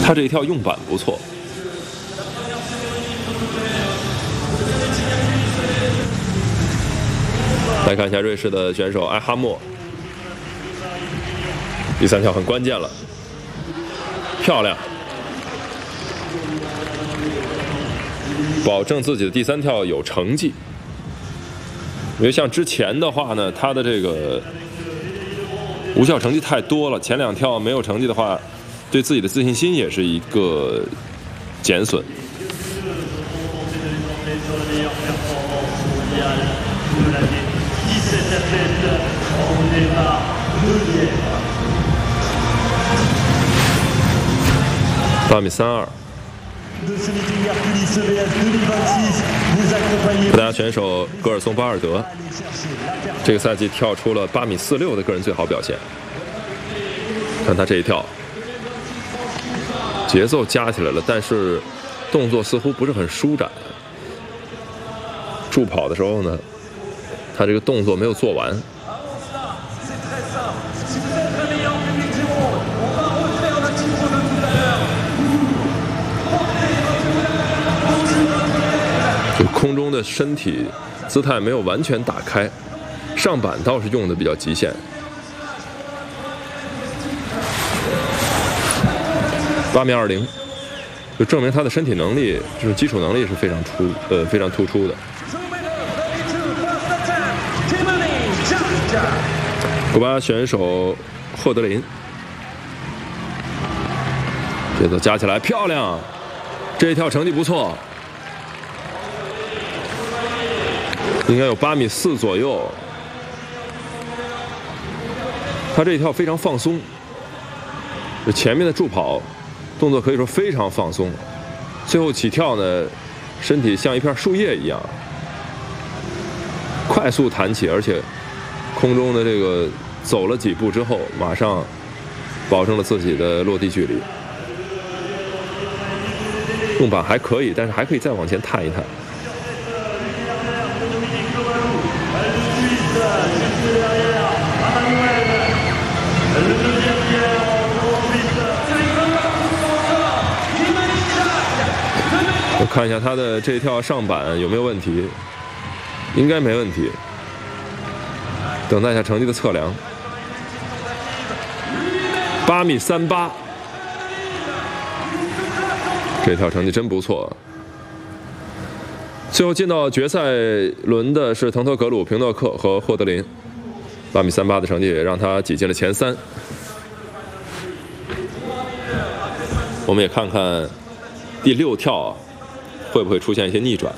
他这一跳用板不错。来看一下瑞士的选手埃哈默，第3跳很关键了，漂亮，保证自己的第3跳有成绩。因为像之前的话呢，他的这个无效成绩太多了，前2跳没有成绩的话，对自己的自信心也是一个减损。8米32。葡萄牙选手戈尔松巴尔德这个赛季跳出了8米46的个人最好表现。看他这一跳，节奏加起来了，但是动作似乎不是很舒展。助跑的时候呢，他这个动作没有做完。就空中的身体姿态没有完全打开，上板倒是用的比较极限。8米20，就证明他的身体能力，这种基础能力是非常突出的。古巴选手霍德林，节奏加起来漂亮，这一跳成绩不错，应该有8米4左右。他这一跳非常放松，前面的助跑动作可以说非常放松，最后起跳呢，身体像一片树叶一样，快速弹起，而且空中的这个走了几步之后，马上保证了自己的落地距离。用板还可以，但是还可以再往前探一探。我看一下他的这一跳上板有没有问题，应该没问题。等待一下成绩的测量。8米38，这条成绩真不错。最后进到决赛轮的是滕托格鲁、平诺克和霍德林。8米38的成绩也让他挤进了前3。我们也看看第6跳会不会出现一些逆转。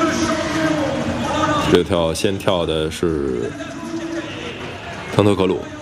这跳先跳的是滕托格鲁。